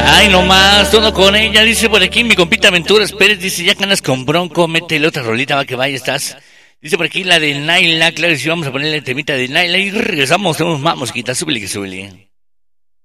Ay, nomás, todo con ella. Dice por aquí mi compita Aventuras Pérez. Dice, ya que andas con Bronco, métele otra rolita, va que vaya, estás. Dice por aquí la de Naila. Claro que sí, vamos a ponerle el temita de Naila. Y regresamos, tenemos más mosquitas. Súbele que súbele.